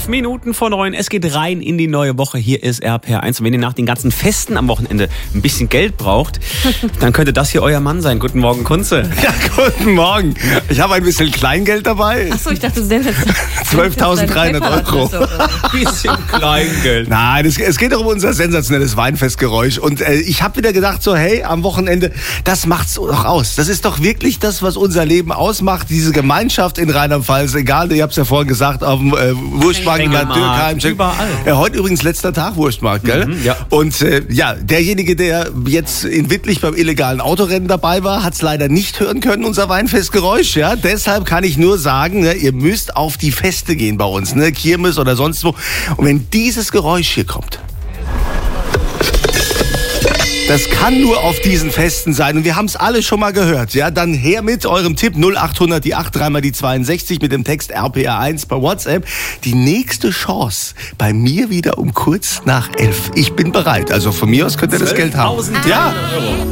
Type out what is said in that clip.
Minuten vor 9. Es geht rein in die neue Woche. Hier ist RPR1. Und wenn ihr nach den ganzen Festen am Wochenende ein bisschen Geld braucht, dann könnte das hier euer Mann sein. Guten Morgen, Kunze. Ja, guten Morgen. Ich habe ein bisschen Kleingeld dabei. Achso, ich dachte, du sendest jetzt 12.300 Euro. Ein bisschen Kleingeld. Nein, es geht doch um unser sensationelles Weinfestgeräusch. Und ich habe wieder gedacht, so hey, am Wochenende, das macht's doch aus. Das ist doch wirklich das, was unser Leben ausmacht. Diese Gemeinschaft in Rheinland-Pfalz. Egal, ich habe es ja vorhin gesagt, auf dem Wurstmarkt in Bad Dürkheim. Überall. Heute übrigens letzter Tag Wurstmarkt, gell? Ja. Und derjenige, der jetzt in Wittlich beim illegalen Autorennen dabei war, hat es leider nicht hören können, unser Weinfestgeräusch. Ja? Deshalb kann ich nur sagen, ne, ihr müsst auf die Feste gehen bei uns, ne? Kirmes oder sonst wo. Und wenn dieses Geräusch hier kommt, das kann nur auf diesen Festen sein. Und wir haben es alle schon mal gehört. Ja, dann her mit eurem Tipp 0800 die 8 3 mal die 62 mit dem Text RPR1 per WhatsApp. Die nächste Chance bei mir wieder um kurz nach 11. Ich bin bereit. Also von mir aus könnt ihr das Geld haben. 12.000 Ja. Euro.